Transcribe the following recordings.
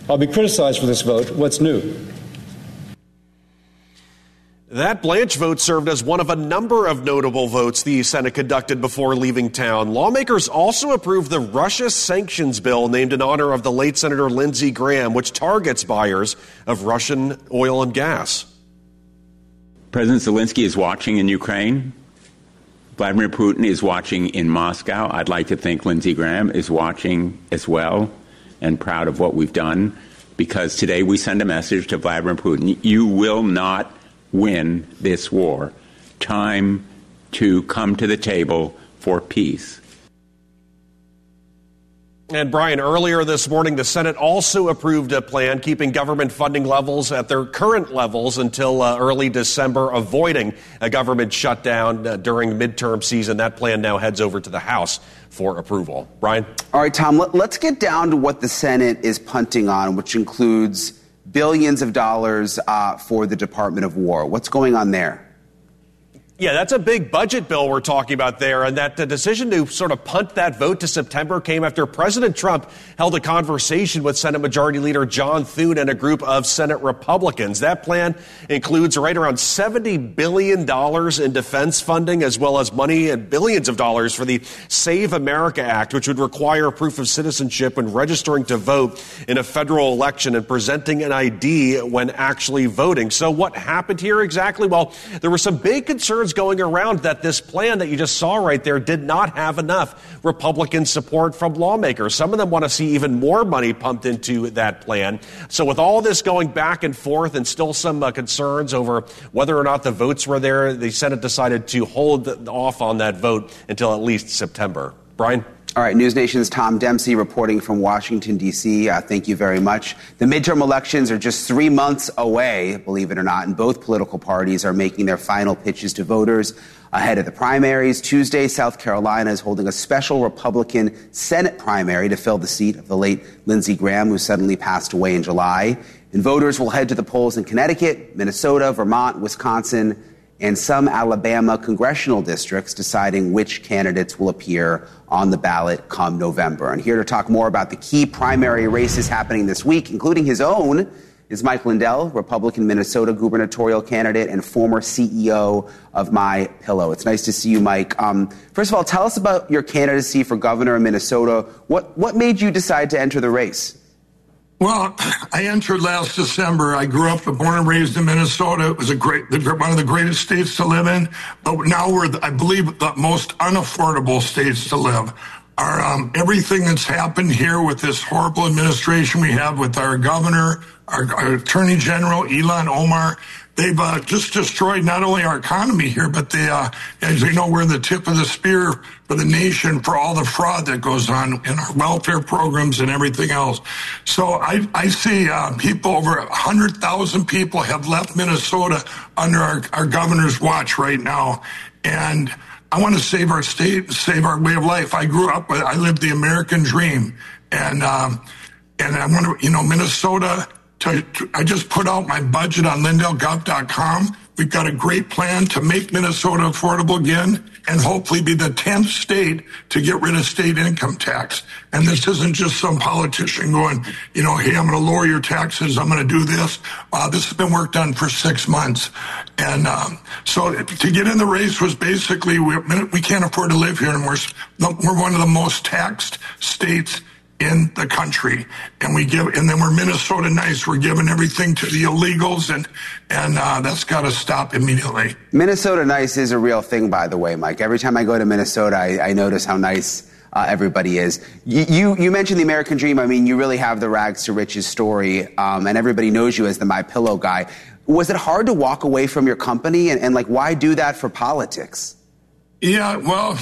I'll be criticized for this vote. What's new? That Blanche vote served as one of a number of notable votes the Senate conducted before leaving town. Lawmakers also approved the Russia sanctions bill named in honor of the late Senator Lindsey Graham, which targets buyers of Russian oil and gas. President Zelensky is watching in Ukraine. Vladimir Putin is watching in Moscow. I'd like to think Lindsey Graham is watching as well and proud of what we've done, because today we send a message to Vladimir Putin: you will not win this war. Time to come to the table for peace. And Brian, earlier this morning, the Senate also approved a plan keeping government funding levels at their current levels until early December, avoiding a government shutdown during midterm season. That plan now heads over to the House for approval. Brian? All right, Tom, let's get down to what the Senate is punting on, which includes billions of dollars for the Department of War. What's going on there? Yeah, that's a big budget bill we're talking about there. And that decision to sort of punt that vote to September came after President Trump held a conversation with Senate Majority Leader John Thune and a group of Senate Republicans. That plan includes right around $70 billion in defense funding, as well as money and billions of dollars for the Save America Act, which would require proof of citizenship when registering to vote in a federal election and presenting an ID when actually voting. So what happened here exactly? Well, there were some big concerns going around that this plan that you just saw right there did not have enough Republican support from lawmakers. Some of them want to see even more money pumped into that plan. So with all this going back and forth and still some concerns over whether or not the votes were there, the Senate decided to hold off on that vote until at least September. Brian? All right, News Nation's Tom Dempsey reporting from Washington, D.C. Thank you very much. The midterm elections are just 3 months away, believe it or not, and both political parties are making their final pitches to voters ahead of the primaries. Tuesday, South Carolina is holding a special Republican Senate primary to fill the seat of the late Lindsey Graham, who suddenly passed away in July. And voters will head to the polls in Connecticut, Minnesota, Vermont, Wisconsin, and some Alabama congressional districts, deciding which candidates will appear on the ballot come November. And here to talk more about the key primary races happening this week, including his own, is Mike Lindell, Republican Minnesota gubernatorial candidate and former CEO of MyPillow. It's nice to see you, Mike. First of all, tell us about your candidacy for governor in Minnesota. What made you decide to enter the race? Well, I entered last December. I grew up, born and raised in Minnesota. It was one of the greatest states to live in. But now we're, I believe, the most unaffordable states to live. Everything that's happened here with this horrible administration we have with our governor, our attorney general, Ilhan Omar, they've just destroyed not only our economy here, but they, as you know, we're the tip of the spear for the nation for all the fraud that goes on in our welfare programs and everything else. So I see people, over 100,000 people have left Minnesota under our governor's watch right now. And I want to save our state, save our way of life. I grew up I lived the American dream. And I want to, Minnesota, I just put out my budget on LindellGov.com. We've got a great plan to make Minnesota affordable again and hopefully be the 10th state to get rid of state income tax. And this isn't just some politician going, hey, I'm going to lower your taxes. I'm going to do this. This has been worked on for 6 months. And so to get in the race was basically, we can't afford to live here, and we're one of the most taxed states in the country, and then we're Minnesota nice. We're giving everything to the illegals, and that's got to stop immediately. Minnesota nice is a real thing, by the way, Mike. Every time I go to Minnesota, I notice how nice everybody is. You mentioned the American dream. I mean, you really have the rags to riches story, and everybody knows you as the MyPillow guy. Was it hard to walk away from your company, and why do that for politics? Yeah, well,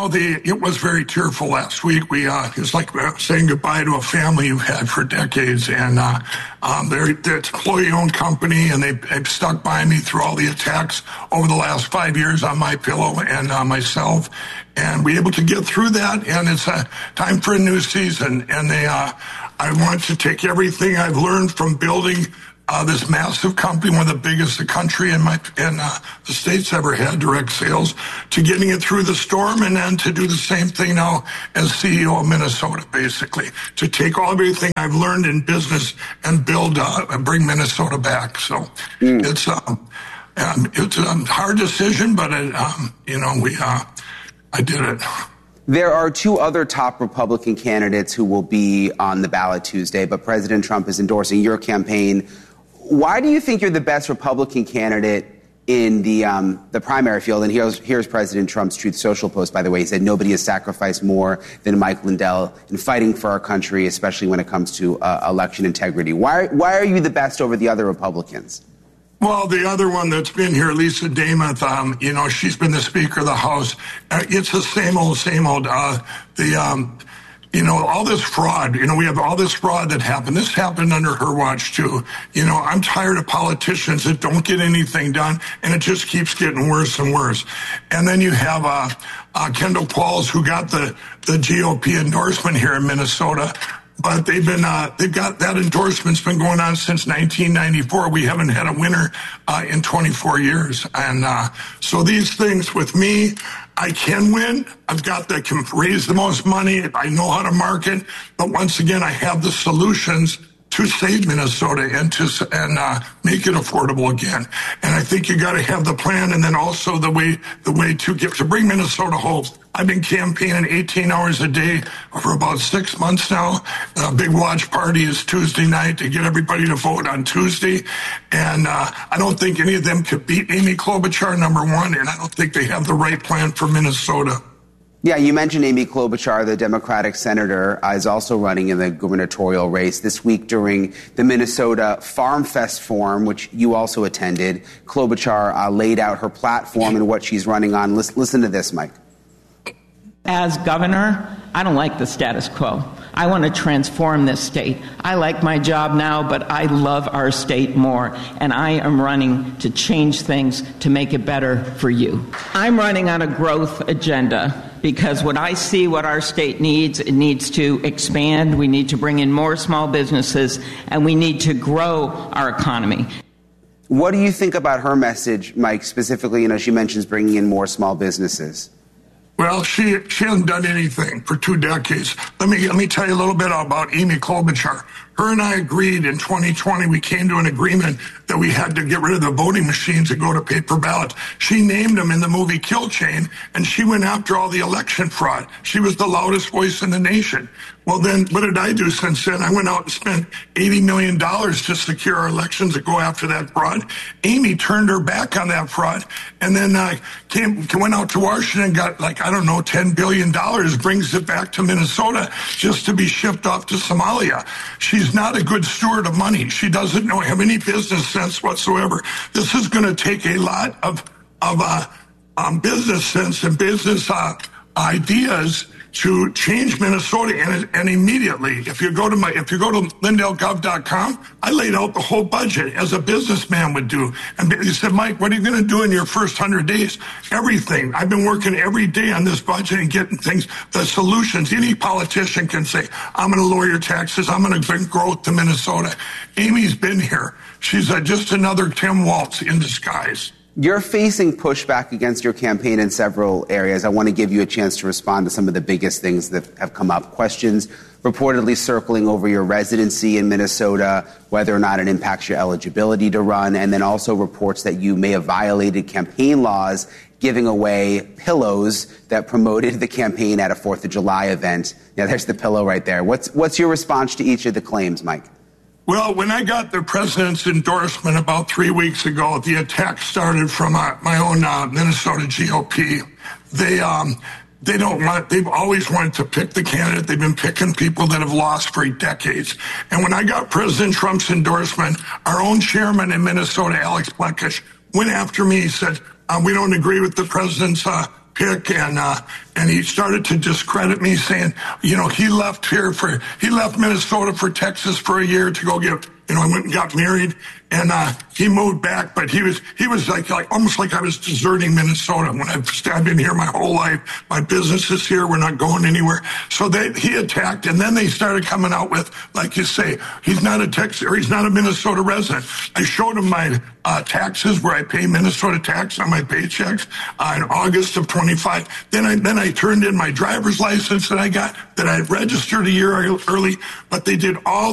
it was very tearful last week. It was like saying goodbye to a family you've had for decades, and they're an employee-owned company, and they've stuck by me through all the attacks over the last 5 years on MyPillow and myself, and we're able to get through that, and it's time for a new season, and I want to take everything I've learned from building this massive company, one of the biggest the country and the state's ever had, direct sales, to getting it through the storm, and then to do the same thing now as CEO of Minnesota, basically, to take everything I've learned in business and build and bring Minnesota back. So it's a hard decision, but I did it. There are two other top Republican candidates who will be on the ballot Tuesday, but President Trump is endorsing your campaign. Why do you think you're the best Republican candidate in the primary field? And here's President Trump's Truth Social post, by the way. He said, nobody has sacrificed more than Mike Lindell in fighting for our country, especially when it comes to election integrity. Why are you the best over the other Republicans? Well, the other one that's been here, Lisa Demuth, she's been the Speaker of the House. It's the same old. All this fraud, we have all this fraud that happened. This happened under her watch, too. I'm tired of politicians that don't get anything done, and it just keeps getting worse and worse. And then you have Kendall Pauls, who got the GOP endorsement here in Minnesota. But they've got that endorsement's been going on since 1994. We haven't had a winner in 24 years. And so these things with me, I can win. I can raise the most money. I know how to market. But once again, I have the solutions to save Minnesota and make it affordable again. And I think you got to have the plan, and then also the way to bring Minnesota home. I've been campaigning 18 hours a day for about 6 months now. A big watch party is Tuesday night to get everybody to vote on Tuesday. And I don't think any of them could beat Amy Klobuchar, number one, and I don't think they have the right plan for Minnesota. Yeah, you mentioned Amy Klobuchar, the Democratic senator, is also running in the gubernatorial race. This week during the Minnesota Farm Fest Forum, which you also attended, Klobuchar laid out her platform and what she's running on. Listen to this, Mike. As governor, I don't like the status quo. I want to transform this state. I like my job now, but I love our state more, and I am running to change things to make it better for you. I'm running on a growth agenda because what I see what our state needs, it needs to expand. We need to bring in more small businesses, and we need to grow our economy. What do you think about her message, Mike, specifically? She mentions bringing in more small businesses. Well, she hasn't done anything for 2 decades. Let me tell you a little bit about Amy Klobuchar. Her and I agreed in 2020, we came to an agreement that we had to get rid of the voting machines and go to paper ballots. She named them in the movie Kill Chain, and she went after all the election fraud. She was the loudest voice in the nation. Well, then what did I do since then? I went out and spent $80 million to secure our elections and go after that fraud. Amy turned her back on that fraud and then went out to Washington and got $10 billion, brings it back to Minnesota just to be shipped off to Somalia. She's not a good steward of money. She doesn't have any business sense whatsoever. This is going to take a lot of business sense and business ideas to change Minnesota and immediately. If you go to LindellGov.com, I laid out the whole budget as a businessman would do. And he said, Mike, what are you going to do in your first 100 days? Everything. I've been working every day on this budget and getting things, the solutions. Any politician can say, I'm going to lower your taxes. I'm going to bring growth to Minnesota. Amy's been here. She's just another Tim Walz in disguise. You're facing pushback against your campaign in several areas. I want to give you a chance to respond to some of the biggest things that have come up. Questions reportedly circling over your residency in Minnesota, whether or not it impacts your eligibility to run, and then also reports that you may have violated campaign laws, giving away pillows that promoted the campaign at a 4th of July event. Now, there's the pillow right there. What's your response to each of the claims, Mike? Well, when I got the president's endorsement about 3 weeks ago, the attack started from my own Minnesota GOP. They've always wanted to pick the candidate. They've been picking people that have lost for decades. And when I got President Trump's endorsement, our own chairman in Minnesota, Alex Blekish, went after me. He said, we don't agree with the president's pick, and he started to discredit me, saying, he left Minnesota for Texas for a year to go get I went and got married, and he moved back, but he was like almost like I was deserting Minnesota when I've been here my whole life. My business is here. We're not going anywhere. So he attacked, and then they started coming out with, like you say, he's not a Texas, or he's not a Minnesota resident. I showed him my taxes where I pay Minnesota tax on my paychecks in August of 25. Then I turned in my driver's license that I got, that I registered a year early, but they did all